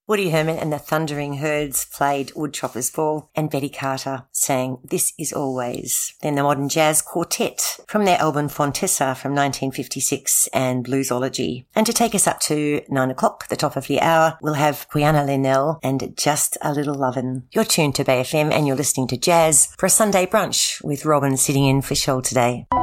Woody Herman and the Thundering Herds played Woodchopper's Ball, and Betty Carter sang This Is Always. Then the Modern Jazz Quartet from their album Fontessa from 1956 and Bluesology. And to take us up to 9 o'clock, the top of the hour, we'll have Quiana Linnell and Just a Little Lovin'. You're tuned to Bay FM and you're listening to Jazz for a Sunday brunch with Robin sitting in for Shell today.